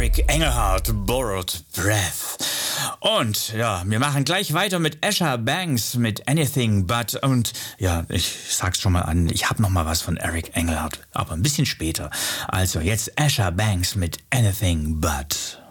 Eric Engelhardt, Borrowed Breath. Und ja, wir machen gleich weiter mit Asher Banks mit Anything But. Und ja, ich sag's schon mal an, ich habe noch mal was von Eric Engelhardt, aber ein bisschen später. Also jetzt Asher Banks mit Anything But.